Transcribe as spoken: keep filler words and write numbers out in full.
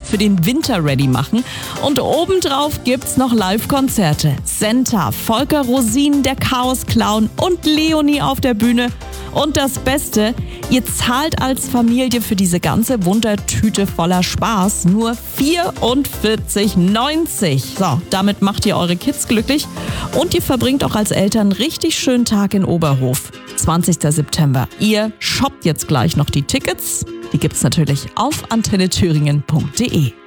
für den Winter ready machen. Und obendrauf gibt's noch Live-Konzerte. Senta, Volker Rosin, der Chaos-Clown und Leonie auf der Bühne. Und das Beste, ihr zahlt als Familie für diese ganze Wundertüte voller Spaß nur vierundvierzig neunzig. So, damit macht ihr eure Kids glücklich und ihr verbringt auch als Eltern einen richtig schönen Tag in Oberhof. zwanzigster September. Ihr shoppt jetzt gleich noch die Tickets. Die gibt's natürlich auf antenne thüringen punkt de.